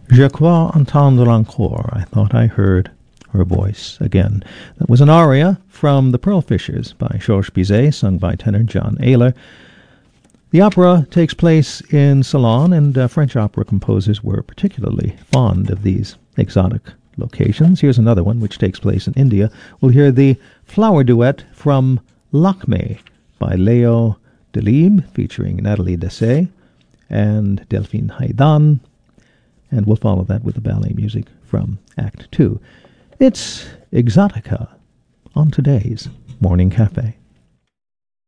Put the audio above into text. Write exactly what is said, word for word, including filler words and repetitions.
Je crois entendre encore. I thought I heard her voice again. That was an aria from The Pearl Fishers by Georges Bizet, sung by tenor John Ayler. The opera takes place in Ceylon, and uh, French opera composers were particularly fond of these exotic locations. Here's another one which takes place in India. We'll hear the flower duet from Lakme by Leo Delibes, featuring Nathalie Dessay and Delphine Haydan, and we'll follow that with the ballet music from Act Two. It's Exotica on today's Morning Cafe.